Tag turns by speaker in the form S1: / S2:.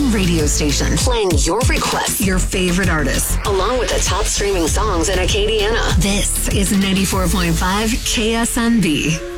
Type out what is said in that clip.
S1: home radio station, playing your requests, your favorite artists, along with the top streaming songs in Acadiana. This is 94.5 KSNB.